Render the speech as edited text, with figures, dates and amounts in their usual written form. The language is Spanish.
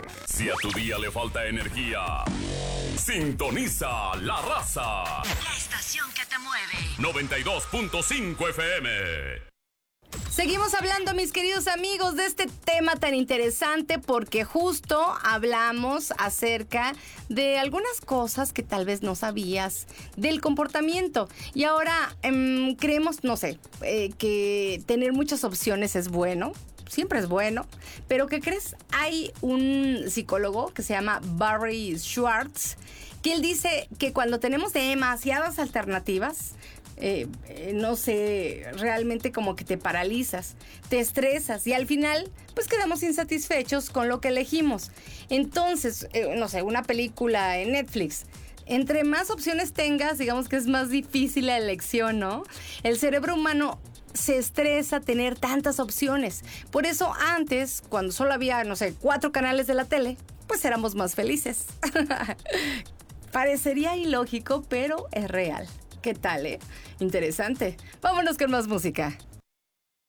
Si a tu día le falta energía, sintoniza La Raza. La estación que te mueve. 92.5 FM. Seguimos hablando, mis queridos amigos, de este tema tan interesante porque justo hablamos acerca de algunas cosas que tal vez no sabías del comportamiento. Y ahora creemos, no sé, que tener muchas opciones es bueno. Siempre es bueno, pero ¿qué crees? Hay un psicólogo que se llama Barry Schwartz, que él dice que cuando tenemos demasiadas alternativas, no sé, realmente como que te paralizas, te estresas y al final pues quedamos insatisfechos con lo que elegimos. Entonces, no sé, una película en Netflix, entre más opciones tengas, digamos que es más difícil la elección, ¿no? El cerebro humano se estresa tener tantas opciones. Por eso antes, cuando solo había, no sé, 4 canales de la tele, pues éramos más felices. Parecería ilógico, pero es real. ¿Qué tal, Interesante. Vámonos con más música.